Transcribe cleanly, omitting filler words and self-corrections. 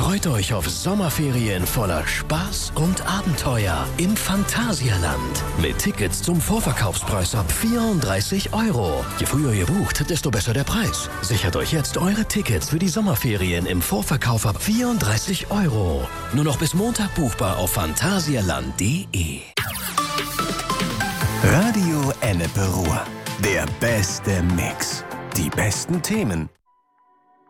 Freut euch auf Sommerferien voller Spaß und Abenteuer im Phantasialand. Mit Tickets zum Vorverkaufspreis ab 34 €. Je früher ihr bucht, desto besser der Preis. Sichert euch jetzt eure Tickets für die Sommerferien im Vorverkauf ab 34 €. Nur noch bis Montag buchbar auf phantasialand.de. Radio Ennepe Ruhr. Der beste Mix. Die besten Themen